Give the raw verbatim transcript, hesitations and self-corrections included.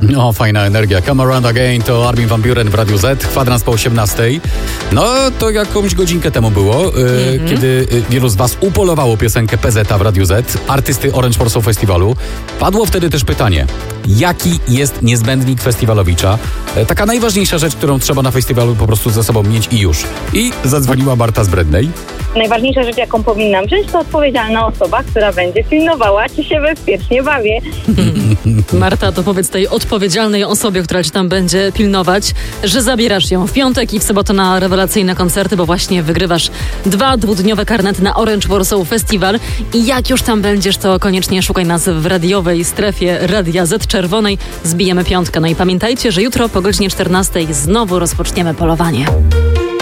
No, fajna energia. Come Around Again to Armin van Buuren w Radiu Z, kwadrans po osiemnastej. No, to jakąś godzinkę temu było, yy, mm-hmm. kiedy yy, wielu z was upolowało piosenkę P Z w Radiu Z, artysty Orange Warsaw Festiwalu. Padło wtedy też pytanie, jaki jest niezbędnik festiwalowicza? Yy, taka najważniejsza rzecz, którą trzeba na festiwalu po prostu ze sobą mieć i już. I zadzwoniła Marta z Brednej. Najważniejsza rzecz, jaką powinnam wziąć, to odpowiedzialna osoba, która będzie pilnowała, czy się bezpiecznie bawię. Marta, to powiedz tej odpowiedzialnej osobie, która ci tam będzie pilnować, że zabierasz ją w piątek i w sobotę na rewelacyjne koncerty, bo właśnie wygrywasz dwa dwudniowe karnety na Orange Warsaw Festival. I jak już tam będziesz, to koniecznie szukaj nas w radiowej strefie Radia Z Czerwonej. Zbijemy piątkę. No i pamiętajcie, że jutro po godzinie czternastej znowu rozpoczniemy polowanie.